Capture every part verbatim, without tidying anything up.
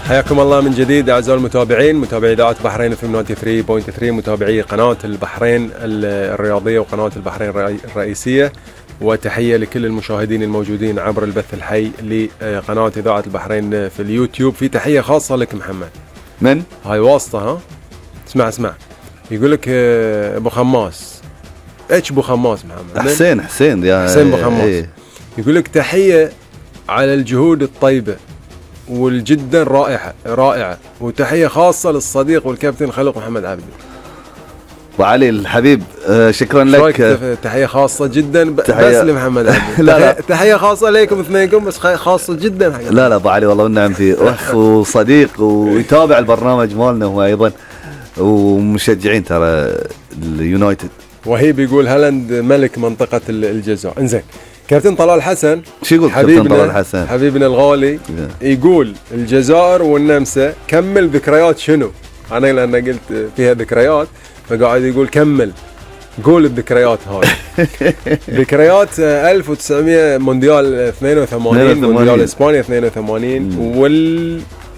حياكم الله من جديد أعزائي المتابعين، متابعي إذاعة بحرين اف ام ثمانية وثمانين فاصلة ثلاثة، متابعي قناة البحرين الرياضية وقناة البحرين الرئيسية، وتحية لكل المشاهدين الموجودين عبر البث الحي لقناة إذاعة البحرين في اليوتيوب. في تحية خاصة لك محمد. من؟ هاي واسطة. ها اسمع اسمع يقول لك أبو خماس. اتش أبو خماس محمد؟ حسين حسين يا حسين أبو خماس. ايه. يقول لك تحية على الجهود الطيبة والجدا رائعة رائعة، وتحية خاصة للصديق والكابتن خلق محمد عبدي. وعلي الحبيب آه شكرا لك. تحية خاصة جدا تحية بس لمحمد عبدي. لا لا تحية خاصة لكم اثنينكم بس خاصة جدا حقيقة. لا لا ابو علي والله والنعم فيه اخ وصديق ويتابع البرنامج مالنا هو ايضا، ومشجعين ترى اليونايتد. وهي بيقول هالاند ملك منطقة الجزاء. انزين كابتن طلال حسن شو يقول كابتن طلال حسن؟ حبيبنا الغالي يقول الجزائر والنمسا كمل ذكريات شنو؟ انا لان قلت فيها ذكريات فقاعد يقول كمل قول الذكريات هاي. ذكريات ألف وتسعمية مونديال اثنين وثمانين، مونديال اسبانيا اثنين وثمانين وال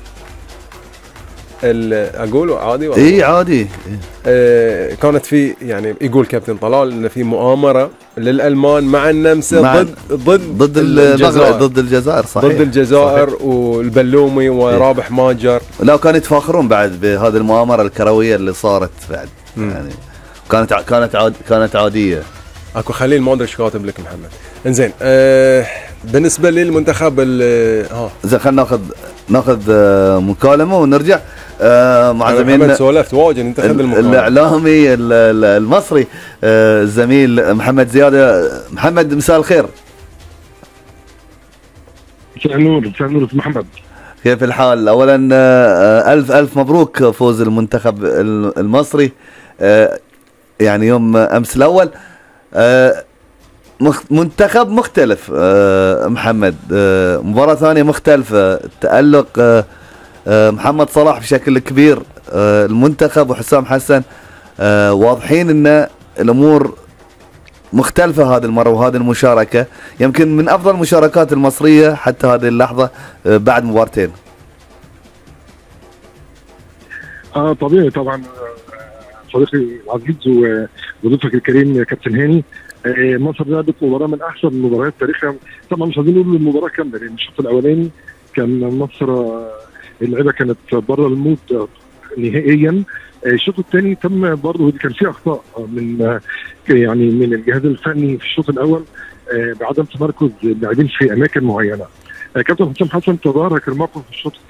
اقول عادي ولا اي عادي. آه كانت في يعني يقول كابتن طلال ان في مؤامره للالمان مع النمسا مع ضد ضد ضد الجزائر ضد الجزائر صحيح ضد الجزائر صحيح. والبلومي ورابح ماجر. لا كانوا يتفاخرون بعد بهذه المؤامره الكرويه اللي صارت بعد. م. يعني كانت كانت عاد كانت عاديه. اكو خليل ما ادري ايش كاتب لك محمد. انزين آه بالنسبه للمنتخب ها زين خلينا ناخذ ناخذ آه مكالمه ونرجع آه مع زميلنا. محمد سولفت واجد انت خذ المكالمه. الاعلامي المصري آه الزميل محمد زياده. محمد مساء الخير. مساء النور. مساء النور محمد، كيف الحال؟ اولا آه الف الف مبروك فوز المنتخب المصري آه يعني يوم امس الاول. آه منتخب مختلف آه محمد، آه مباراة ثانية مختلفة، تألق آه آه محمد صلاح بشكل كبير، آه المنتخب وحسام حسن آه واضحين ان الامور مختلفة هذه المرة، وهذه المشاركة يمكن من افضل المشاركات المصرية حتى هذه اللحظة آه بعد مبارتين. اه طبيعي طبعا صديقي العزيز وضيفك الكريم كابتن هاني. مصر لعبت مباراه من احسن المباريات تاريخها. طبعا مش عايزين نقول المباراه كامله لان الشوط الاولاني كان مصر اللعيبه كانت بره المود نهائيا. الشوط الثاني تم برضه كان فيه اخطاء من يعني من الجهاز الفني في الشوط الاول بعدم تمركز اللاعبين في اماكن معينه. كابتن حسام حسن تدارك الموقف في الشوط